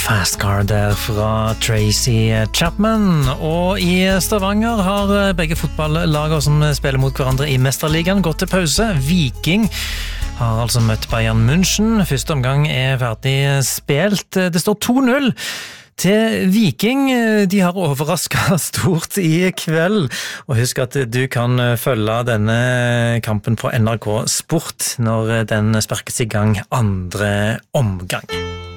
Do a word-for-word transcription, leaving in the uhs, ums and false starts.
Fast Car der fra Tracy Chapman. Og i Stavanger har begge fotballager som spiller mot hverandre i Mesterligaen gått til pause. Viking har altså møtt Bayern München. Første omgang er ferdig spilt. Det står to null til Viking. De har overrasket stort i kveld. Og husk at du kan følge denne kampen på N R K Sport når den sparkes i gang andre omgang.